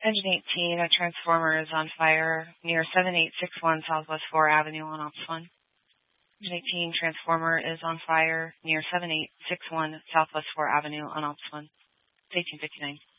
Engine 18, a transformer is on fire near 7861 Southwest 4 Avenue on Ops 1. Engine 18, transformer is on fire near 7861 Southwest 4 Avenue on Ops 1. It's 1859.